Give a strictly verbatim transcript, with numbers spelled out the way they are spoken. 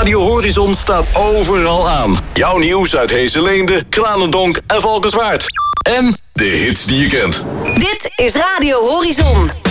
Radio Horizon staat overal aan. Jouw nieuws uit Heeseleende, Kranendonk en Valkenswaard. En de hits die je kent. Dit is Radio Horizon.